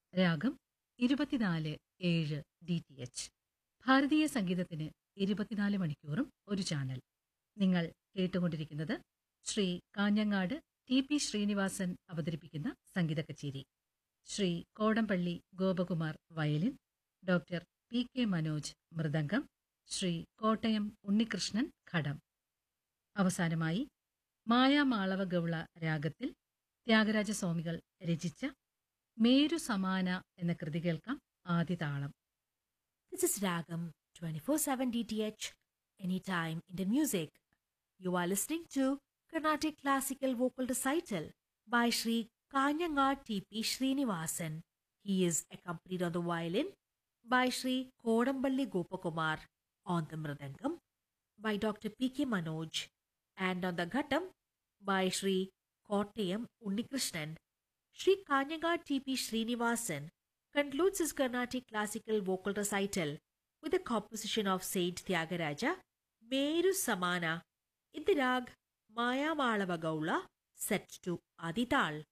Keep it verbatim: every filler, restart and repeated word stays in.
രാഗം ഇരുപത്തിനാല് ഏഴ് ഡി ടി എച്ച്. ഭാരതീയ സംഗീതത്തിന് ഇരുപത്തിനാല് മണിക്കൂറും ഒരു ചാനൽ. നിങ്ങൾ കേട്ടുകൊണ്ടിരിക്കുന്നത് ശ്രീ കാഞ്ഞങ്ങാട് ടി പി ശ്രീനിവാസൻ അവതരിപ്പിക്കുന്ന സംഗീത കച്ചേരി. Shri Kodampally Gopakumar violin, doctor P K Manoj mridangam, Shri Kottayam Unnikrishnan ഘടം. അവസാനമായി മായാമാളവ ഗൗള രാഗത്തിൽ ത്യാഗരാജസ്വാമികൾ രചിച്ച മേരു സമാന എന്ന കൃതി കേൾക്കാം. ആദിതാളം. This is Ragam twenty-four seven D T H, anytime Indian music. You are listening to Carnatic Classical Vocal Recital by Sri Kanyangad T P Srinivasan. He is accompanied on the violin by Sri Kodamballi Gopakumar, on the mridangam by Doctor P K Manoj, and on the ghatam by Sri Kottayam Unnikrishnan. Sri Kanyangad T P Srinivasan concludes his Carnatic classical vocal recital with a composition of Saint Tyagaraja, Meru Samana, in the rag Maya Malava Gaula, set to Adital.